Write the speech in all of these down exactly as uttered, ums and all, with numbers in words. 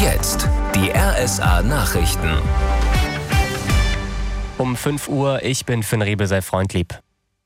jetzt die R S A-Nachrichten. Um fünf Uhr, ich bin Finn Riebe, sei freundlieb.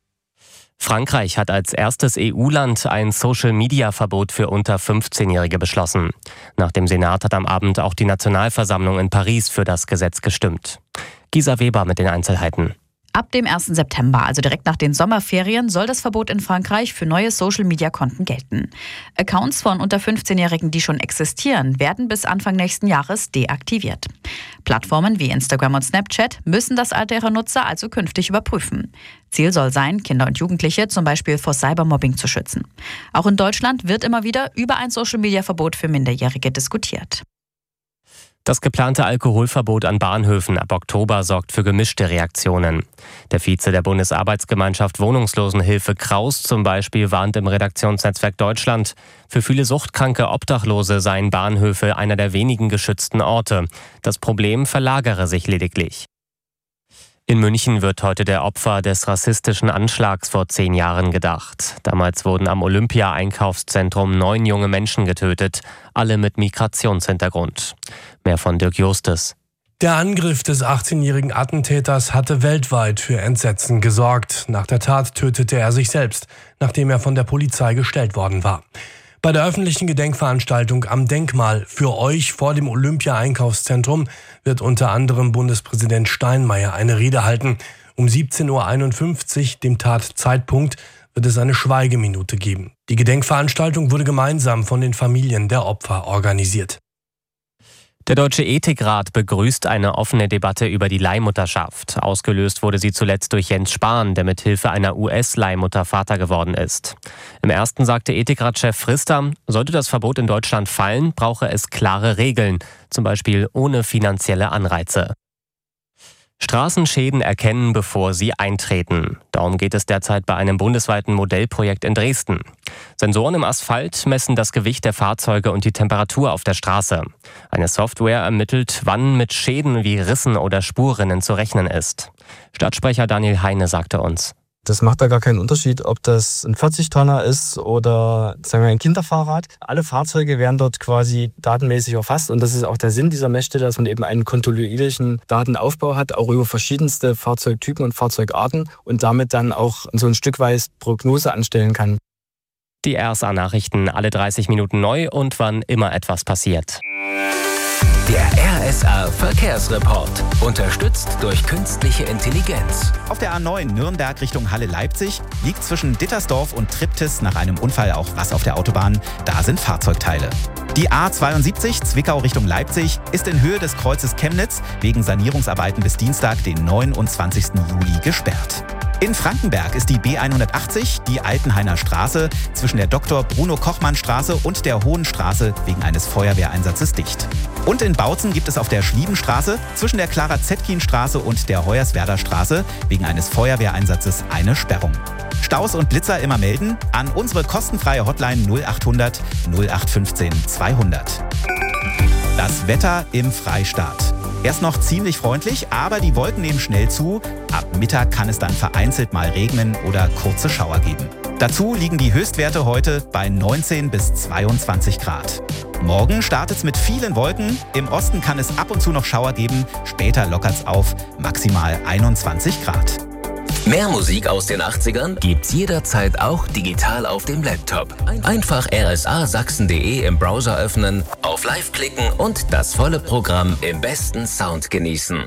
Frankreich hat als erstes E U-Land ein Social-Media-Verbot für unter fünfzehnjährige beschlossen. Nach dem Senat hat am Abend auch die Nationalversammlung in Paris für das Gesetz gestimmt. Gisa Weber mit den Einzelheiten. Ab dem ersten September, also direkt nach den Sommerferien, soll das Verbot in Frankreich für neue Social-Media-Konten gelten. Accounts von unter fünfzehnjährigen, die schon existieren, werden bis Anfang nächsten Jahres deaktiviert. Plattformen wie Instagram und Snapchat müssen das Alter ihrer Nutzer also künftig überprüfen. Ziel soll sein, Kinder und Jugendliche zum Beispiel vor Cybermobbing zu schützen. Auch in Deutschland wird immer wieder über ein Social-Media-Verbot für Minderjährige diskutiert. Das geplante Alkoholverbot an Bahnhöfen ab Oktober sorgt für gemischte Reaktionen. Der Vize der Bundesarbeitsgemeinschaft Wohnungslosenhilfe Kraus zum Beispiel warnt im Redaktionsnetzwerk Deutschland, für viele suchtkranke Obdachlose seien Bahnhöfe einer der wenigen geschützten Orte. Das Problem verlagere sich lediglich. In München wird heute der Opfer des rassistischen Anschlags vor zehn Jahren gedacht. Damals wurden am Olympia-Einkaufszentrum neun junge Menschen getötet, alle mit Migrationshintergrund. Mehr von Dirk Justes. Der Angriff des achtzehnjährigen Attentäters hatte weltweit für Entsetzen gesorgt. Nach der Tat tötete er sich selbst, nachdem er von der Polizei gestellt worden war. Bei der öffentlichen Gedenkveranstaltung am Denkmal für euch vor dem Olympia-Einkaufszentrum wird unter anderem Bundespräsident Steinmeier eine Rede halten. Um siebzehn Uhr einundfünfzig, dem Tatzeitpunkt, wird es eine Schweigeminute geben. Die Gedenkveranstaltung wurde gemeinsam von den Familien der Opfer organisiert. Der Deutsche Ethikrat begrüßt eine offene Debatte über die Leihmutterschaft. Ausgelöst wurde sie zuletzt durch Jens Spahn, der mit Hilfe einer U S-Leihmutter Vater geworden ist. Im ersten sagte Ethikratschef Frister, sollte das Verbot in Deutschland fallen, brauche es klare Regeln, zum Beispiel ohne finanzielle Anreize. Straßenschäden erkennen, bevor sie eintreten. Darum geht es derzeit bei einem bundesweiten Modellprojekt in Dresden. Sensoren im Asphalt messen das Gewicht der Fahrzeuge und die Temperatur auf der Straße. Eine Software ermittelt, wann mit Schäden wie Rissen oder Spurrinnen zu rechnen ist. Stadtsprecher Daniel Heine sagte uns: Das macht da gar keinen Unterschied, ob das ein vierzig-Tonner ist oder sagen wir ein Kinderfahrrad. Alle Fahrzeuge werden dort quasi datenmäßig erfasst und das ist auch der Sinn dieser Messstelle, dass man eben einen kontinuierlichen Datenaufbau hat, auch über verschiedenste Fahrzeugtypen und Fahrzeugarten und damit dann auch so ein Stück weit Prognose anstellen kann. Die R S A-Nachrichten alle dreißig Minuten neu und wann immer etwas passiert. Der R S A-Verkehrsreport. Unterstützt durch künstliche Intelligenz. Auf der A neun Nürnberg Richtung Halle-Leipzig liegt zwischen Dittersdorf und Triptis nach einem Unfall auch was auf der Autobahn. Da sind Fahrzeugteile. Die A zweiundsiebzig Zwickau Richtung Leipzig ist in Höhe des Kreuzes Chemnitz wegen Sanierungsarbeiten bis Dienstag, den neunundzwanzigsten Juli, gesperrt. In Frankenberg ist die B hundertachtzig, die Altenhainer Straße, zwischen der Doktor Bruno Kochmann Straße und der Hohen Straße wegen eines Feuerwehreinsatzes dicht. Und in Bautzen gibt es auf der Schliebenstraße zwischen der Clara-Zetkin-Straße und der Hoyerswerder Straße wegen eines Feuerwehreinsatzes eine Sperrung. Staus und Blitzer immer melden an unsere kostenfreie Hotline null achthundert null acht fünfzehn zweihundert. Das Wetter im Freistaat. Erst noch ziemlich freundlich, aber die Wolken nehmen schnell zu. Ab Mittag kann es dann vereinzelt mal regnen oder kurze Schauer geben. Dazu liegen die Höchstwerte heute bei neunzehn bis zweiundzwanzig Grad. Morgen startet es mit vielen Wolken. Im Osten kann es ab und zu noch Schauer geben. Später lockert es auf, maximal einundzwanzig Grad. Mehr Musik aus den achtzigern gibt's jederzeit auch digital auf dem Laptop. Einfach r s a sachsen punkt d e im Browser öffnen, auf Live klicken und das volle Programm im besten Sound genießen.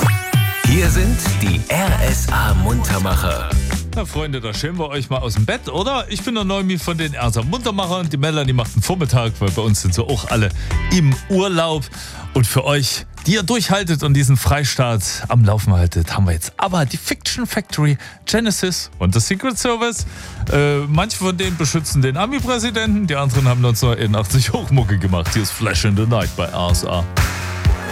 Hier sind die R S A-Muntermacher. Na Freunde, da schämen wir euch mal aus dem Bett, oder? Ich bin der Neumi von den R S A-Muntermachern. Die Melanie macht den Vormittag, weil bei uns sind so auch alle im Urlaub. Und für euch, die ihr durchhaltet und diesen Freistaat am Laufen haltet, haben wir jetzt aber die Fiction Factory, Genesis und das Secret Service. Äh, manche von denen beschützen den Ami-Präsidenten, die anderen haben neunzehnhunderteinundachtzig Hochmucke gemacht. Hier ist Flash in the Night bei R S A.